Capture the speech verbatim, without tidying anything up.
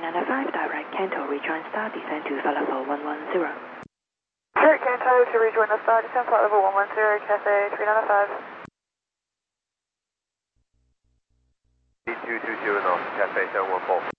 nine five, direct Kanto, rejoin star, descend to flight level one one zero. Direct Kanto to rejoin the star, descend flight level one one zero, Cathay three nine five. two two two North, Cathay seven one four.